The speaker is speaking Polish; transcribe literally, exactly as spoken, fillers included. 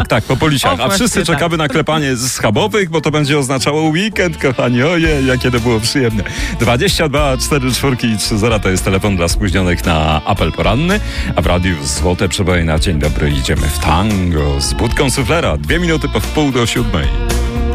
Tak, tak, po policiach. A wszyscy tak. czekamy na klepanie z schabowych, bo to będzie oznaczało weekend, kochani. Ojej, jakie to było przyjemne. dwadzieścia dwa cztery cztery i trzy zero to jest telefon dla spóźnionych na apel poranny, a w radiu Złote Przeboje na dzień dobry idziemy w tango z Budką Suflera. Dwie minuty po wpół do siódmej.